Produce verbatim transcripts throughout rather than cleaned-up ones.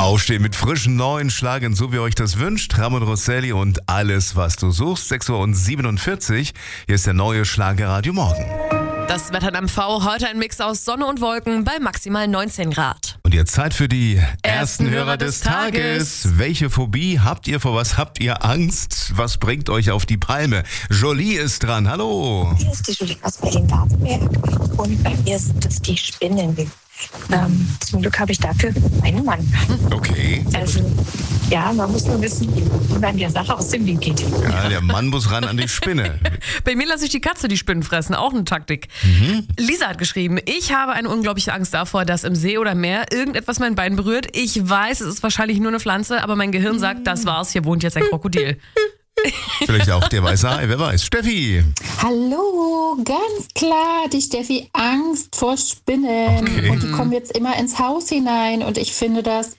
Aufstehen mit frischen neuen Schlagern, so wie ihr euch das wünscht. Ramon Rosselli und alles, was du suchst. sechs Uhr siebenundvierzig. Hier ist der neue Schlagerradio Morgen. Das Wetter in M V, heute ein Mix aus Sonne und Wolken bei maximal neunzehn Grad. Und jetzt Zeit für die ersten, Ersten Hörer, Hörer des des Tages. Welche Phobie habt ihr? Vor was habt ihr Angst? Was bringt euch auf die Palme? Jolie ist dran. Hallo. Hier ist die Julie aus Berlin-Wartenberg und bei mir sind es die Spinnen. Ähm, zum Glück habe ich dafür einen Mann. Okay. Also, ja, man muss nur wissen, wie man der Sache aus dem Weg geht. Ja, der Mann muss ran an die Spinne. Bei mir lasse ich die Katze die Spinnen fressen, auch eine Taktik. Mhm. Lisa hat geschrieben, ich habe eine unglaubliche Angst davor, dass im See oder Meer irgendetwas mein Bein berührt. Ich weiß, es ist wahrscheinlich nur eine Pflanze, aber mein Gehirn sagt, das war's, hier wohnt jetzt ein Krokodil. Vielleicht auch der weiße Hai, wer weiß. Steffi. Hallo, ganz klar, die Steffi Angst vor Spinnen. Okay. Und die kommen jetzt immer ins Haus hinein und ich finde das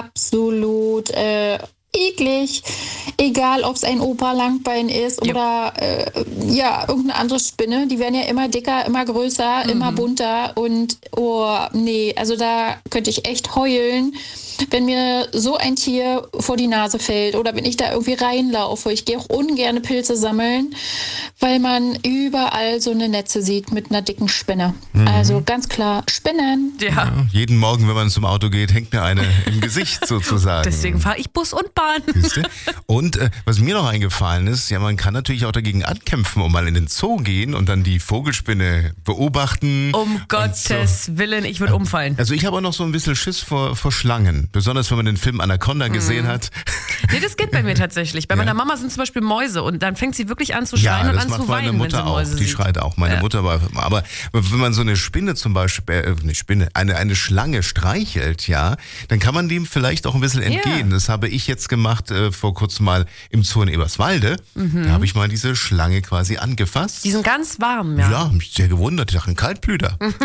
absolut äh, eklig. Egal, ob es ein Opa-Langbein ist Ja. oder äh, ja, irgendeine andere Spinne. Die werden ja immer dicker, immer größer, immer bunter und oh, nee, also da könnte ich echt heulen, wenn mir so ein Tier vor die Nase fällt oder wenn ich da irgendwie reinlaufe. Ich gehe auch ungern Pilze sammeln, weil man überall so eine Netze sieht mit einer dicken Spinne. Also ganz klar, Spinnen. Ja, Ja, jeden Morgen, wenn man zum Auto geht, hängt mir eine im Gesicht sozusagen. deswegen fahre ich Bus und Bahn. Siehste? Und äh, was mir noch eingefallen ist, ja, man kann natürlich auch dagegen ankämpfen und mal in den Zoo gehen und dann die Vogelspinne beobachten. Um und Gottes so. Willen, ich würde umfallen. Also ich habe auch noch so ein bisschen Schiss vor, vor Schlangen. Besonders wenn man den Film Anaconda gesehen hat. Nee, das geht bei mir tatsächlich. Bei Ja. meiner Mama sind zum Beispiel Mäuse und dann fängt sie wirklich an zu schreien Ja, und das an macht zu meine weinen, wenn Mutter sie auch. Mäuse Die sieht. schreit auch. Meine Ja. Mutter war, aber wenn man so eine Spinne zum Beispiel, äh, eine Spinne, eine, eine Schlange streichelt, ja, dann kann man dem vielleicht auch ein bisschen entgehen. Ja. Das habe ich jetzt gemacht äh, vor kurzem mal im Zoo in Eberswalde. Da habe ich mal diese Schlange quasi angefasst. Die sind ganz warm, ja. Ja, mich sehr gewundert. Ich dachte, ein Kaltblüter.